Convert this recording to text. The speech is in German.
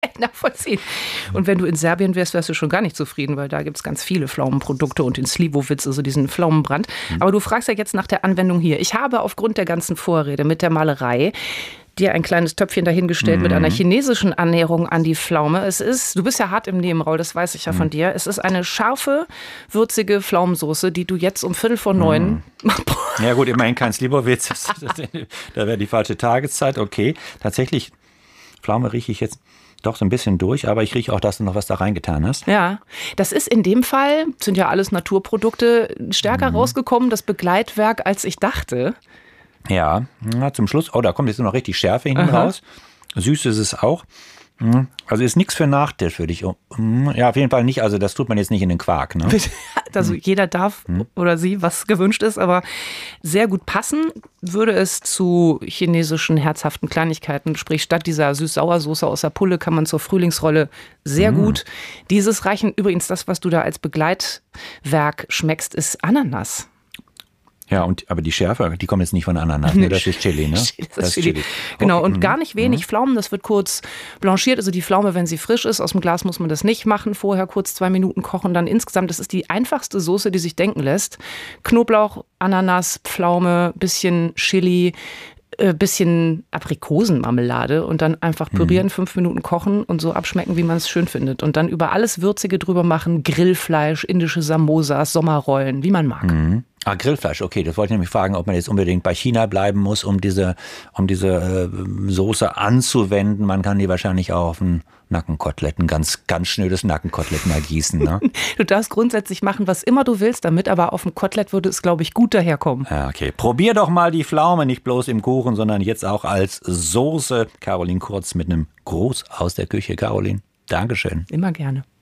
nachvollziehen. Und wenn du in Serbien wärst, wärst du schon gar nicht zufrieden, weil da gibt es ganz viele Pflaumenprodukte und in Slivovitz, also diesen Pflaumenbrand. Aber du fragst ja jetzt nach der Anwendung hier. Ich habe aufgrund der ganzen Vorrede mit der Malerei dir ein kleines Töpfchen dahingestellt mit einer chinesischen Annäherung an die Pflaume. Du bist ja hart im Nehmen, Raul, das weiß ich ja von dir. Es ist eine scharfe, würzige Pflaumensoße, die du jetzt um 8:45 Ja gut, immerhin kein Slivovitz. Da wäre die falsche Tageszeit. Okay, tatsächlich, Pflaume rieche ich jetzt doch so ein bisschen durch, aber ich rieche auch, dass du noch was da reingetan hast. Ja, das ist in dem Fall, sind ja alles Naturprodukte, stärker rausgekommen, das Begleitwerk, als ich dachte. Ja, zum Schluss, da kommt jetzt noch richtig Schärfe hinten raus. Süß ist es auch. Also ist nichts für Nachtisch, würde ich. Ja, auf jeden Fall nicht. Also das tut man jetzt nicht in den Quark. Ne? Also jeder darf oder sie, was gewünscht ist, aber sehr gut passen würde es zu chinesischen herzhaften Kleinigkeiten. Sprich, statt dieser Süß-Sauer-Soße aus der Pulle kann man zur Frühlingsrolle sehr gut. Dieses reichen übrigens, das, was du da als Begleitwerk schmeckst, ist Ananas. Ja, aber die Schärfe, die kommt jetzt nicht von Ananas, ne? Das ist Chili, ne? Das ist Chili. Genau, okay. Und gar nicht wenig Pflaumen, das wird kurz blanchiert. Also die Pflaume, wenn sie frisch ist, aus dem Glas muss man das nicht machen. Vorher kurz 2 Minuten kochen, dann insgesamt, das ist die einfachste Soße, die sich denken lässt. Knoblauch, Ananas, Pflaume, bisschen Chili, bisschen Aprikosenmarmelade und dann einfach pürieren, 5 Minuten kochen und so abschmecken, wie man es schön findet. Und dann über alles Würzige drüber machen, Grillfleisch, indische Samosas, Sommerrollen, wie man mag. Grillfleisch, okay. Das wollte ich nämlich fragen, ob man jetzt unbedingt bei China bleiben muss, um diese Soße anzuwenden. Man kann die wahrscheinlich auch auf ein Nackenkotelett, ein ganz schnödes Nackenkotelett mal gießen. Ne? Du darfst grundsätzlich machen, was immer du willst damit, aber auf dem Kotelett würde es, glaube ich, gut daherkommen. Ja, okay. Probier doch mal die Pflaume, nicht bloß im Kuchen, sondern jetzt auch als Soße. Caroline Kurz mit einem Gruß aus der Küche. Caroline, Dankeschön. Immer gerne.